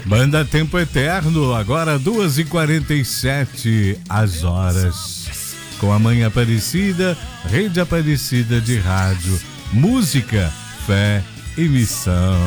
Banda Tempo Eterno, agora 2h47 as horas. Com a Mãe Aparecida, Rede Aparecida de Rádio, música, fé e missão.